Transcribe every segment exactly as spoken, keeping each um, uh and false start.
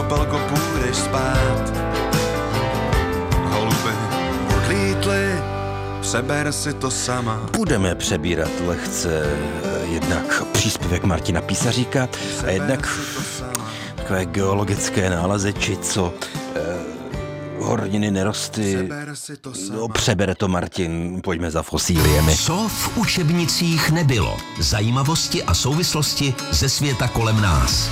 Popelko, půjdeš spát. Holuby odlítly, přeber si to sama. Budeme přebírat lehce jednak příspěvek Martina Písaříka a jednak takové geologické nálezy, či co eh, horniny, nerosty. No, přebere to Martin, pojďme za fosíliemi. Co v učebnicích nebylo? Zajímavosti a souvislosti ze světa kolem nás.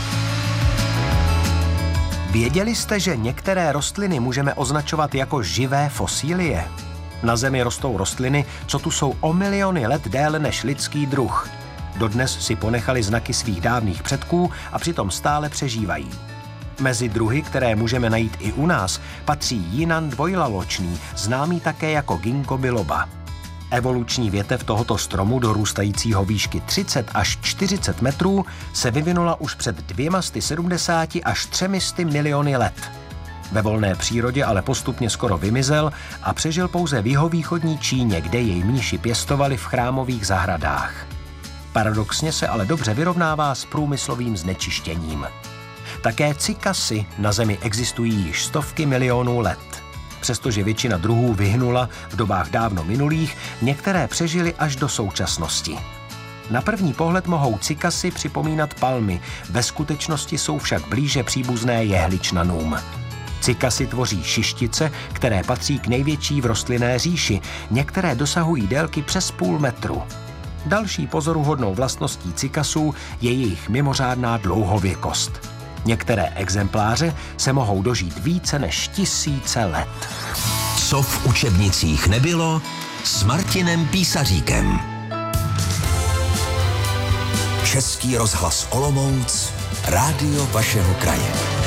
Věděli jste, že některé rostliny můžeme označovat jako živé fosílie? Na Zemi rostou rostliny, co tu jsou o miliony let déle než lidský druh. Dodnes si ponechali znaky svých dávných předků a přitom stále přežívají. Mezi druhy, které můžeme najít i u nás, patří jinan dvojlaločný, známý také jako ginkgo biloba. Evoluční větev tohoto stromu, dorůstajícího výšky třicet až čtyřicet metrů, se vyvinula už před dvěma sty sedmdesáti až třemi sty miliony let. Ve volné přírodě ale postupně skoro vymizel a přežil pouze v jihovýchodní Číně, kde jej mniši pěstovali v chrámových zahradách. Paradoxně se ale dobře vyrovnává s průmyslovým znečištěním. Také cykasy na Zemi existují již stovky milionů let. Přestože většina druhů vyhnula v dobách dávno minulých, některé přežily až do současnosti. Na první pohled mohou cykasy připomínat palmy, ve skutečnosti jsou však blíže příbuzné jehličnanům. Cykasy tvoří šištice, které patří k největší v rostlinné říši, některé dosahují délky přes půl metru. Další pozoruhodnou vlastností cykasů je jejich mimořádná dlouhověkost. Některé exempláře se mohou dožít více než tisíce let. Co v učebnicích nebylo s Martinem Písaříkem. Český rozhlas Olomouc, rádio vašeho kraje.